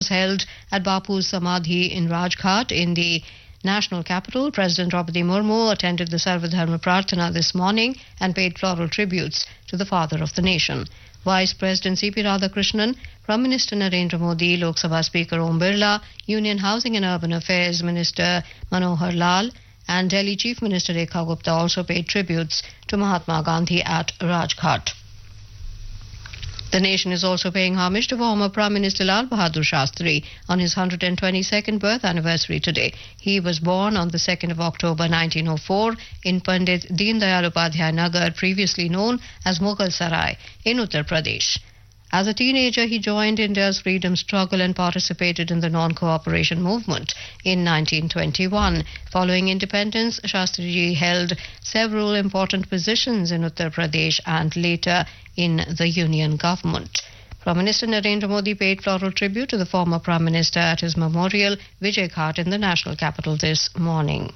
held at Bapu's Samadhi in Rajghat in the national capital. President Draupadi Murmu attended the Sarvadharma Prarthana this morning and paid floral tributes to the father of the nation. Vice President C.P. Radhakrishnan, Prime Minister Narendra Modi, Lok Sabha Speaker Om Birla, Union Housing and Urban Affairs Minister Manohar Lal and Delhi Chief Minister Rekha Gupta also paid tributes to Mahatma Gandhi at Rajghat. The nation is also paying homage to former Prime Minister Lal Bahadur Shastri on his 122nd birth anniversary today. He was born on the 2nd of October 1904 in Pandit Deen Dayal Upadhyay Nagar, previously known as Mughal Sarai, in Uttar Pradesh. As a teenager, he joined India's freedom struggle and participated in the non-cooperation movement in 1921. Following independence, Shastriji held several important positions in Uttar Pradesh and later in the union government. Prime Minister Narendra Modi paid floral tribute to the former Prime Minister at his memorial, Vijay Ghat, in the national capital this morning.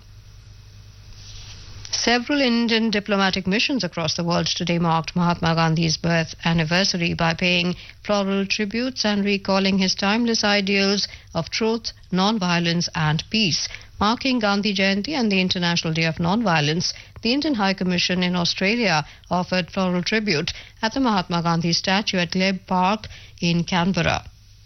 Several Indian diplomatic missions across the world today marked Mahatma Gandhi's birth anniversary by paying floral tributes and recalling his timeless ideals of truth, non-violence and peace. Marking Gandhi Jayanti and the International Day of Non-Violence, the Indian High Commission in Australia offered floral tribute at the Mahatma Gandhi statue at Glebe Park in Canberra.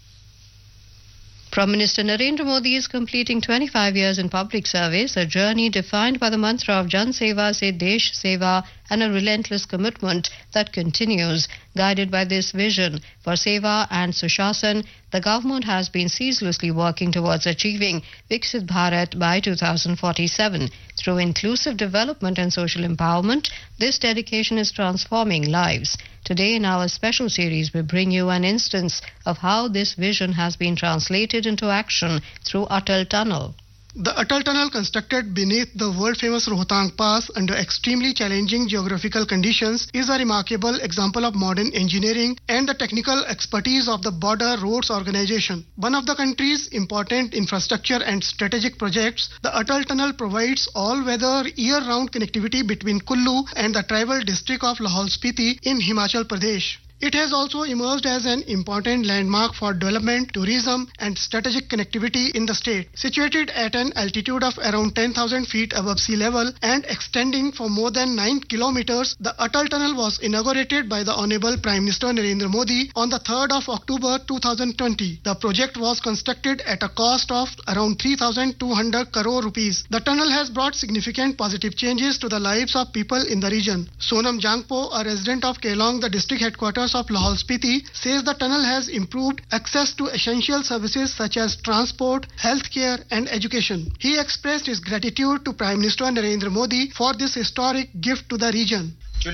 Prime Minister Narendra Modi is completing 25 years in public service, a journey defined by the mantra of Jan Seva se Desh Seva and a relentless commitment that continues. Guided by this vision for Seva and Sushasan, the government has been ceaselessly working towards achieving Viksit Bharat by 2047. Through inclusive development and social empowerment, this dedication is transforming lives. Today in our special series, we bring you an instance of how this vision has been translated into action through Atal Tunnel. The Atal Tunnel, constructed beneath the world-famous Rohtang Pass under extremely challenging geographical conditions, is a remarkable example of modern engineering and the technical expertise of the Border Roads Organization. One of the country's important infrastructure and strategic projects, the Atal Tunnel provides all-weather, year-round connectivity between Kullu and the tribal district of Lahaul Spiti in Himachal Pradesh. It has also emerged as an important landmark for development, tourism and strategic connectivity in the state. Situated at an altitude of around 10,000 feet above sea level and extending for more than 9 kilometers, the Atal Tunnel was inaugurated by the Honorable Prime Minister Narendra Modi on the 3rd of October 2020. The project was constructed at a cost of around 3,200 crore rupees. The tunnel has brought significant positive changes to the lives of people in the region. Sonam Jangpo, a resident of Kelong, the district headquarters of Lahaul Spiti, says the tunnel has improved access to essential services such as transport, healthcare and education. He expressed his gratitude to Prime Minister Narendra Modi for this historic gift to the region.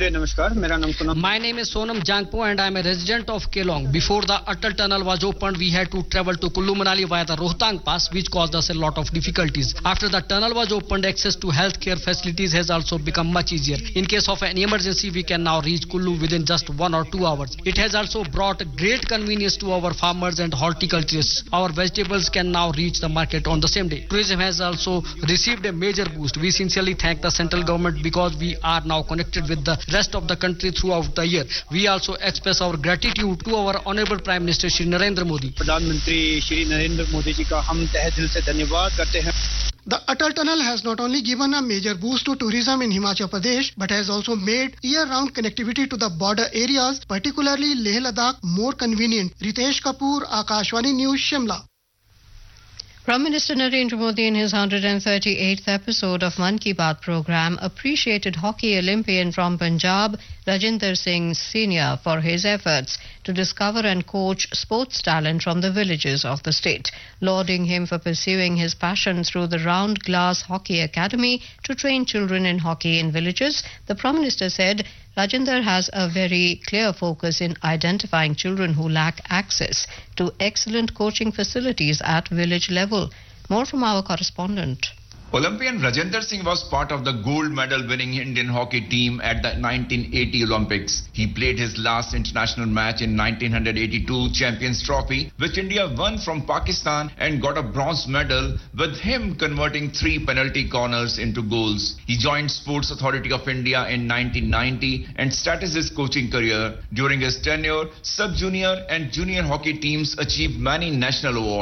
My name is Sonam Jangpo and I am a resident of Kelong. Before the Atal Tunnel was opened, we had to travel to Kullu Manali via the Rohtang Pass, which caused us a lot of difficulties. After the tunnel was opened, access to healthcare facilities has also become much easier. In case of an emergency, we can now reach Kullu within just 1 or 2 hours. It has also brought great convenience to our farmers and horticulturists. Our vegetables can now reach the market on the same day. Tourism has also received a major boost. We sincerely thank the central government because we are now connected with the rest of the country throughout the year. We also express our gratitude to our Honorable Prime Minister Shri Narendra Modi. The Atal Tunnel has not only given a major boost to tourism in Himachal Pradesh, but has also made year-round connectivity to the border areas, particularly Leh-Ladakh, more convenient. Ritesh Kapoor, Akashvani News, Shimla. Prime Minister Narendra Modi, in his 138th episode of Mann Ki Baat program, appreciated hockey Olympian from Punjab, Rajinder Singh Senior, for his efforts to discover and coach sports talent from the villages of the state. Lauding him for pursuing his passion through the Round Glass Hockey Academy to train children in hockey in villages, the Prime Minister said Rajinder has a very clear focus in identifying children who lack access to excellent coaching facilities at village level. More from our correspondent. Olympian Rajinder Singh was part of the gold medal winning Indian hockey team at the 1980 Olympics. He played his last international match in 1982 Champions Trophy, which India won from Pakistan and got a bronze medal, with him converting 3 penalty corners into goals. He joined Sports Authority of India in 1990 and started his coaching career. During his tenure, sub-junior and junior hockey teams achieved many national awards.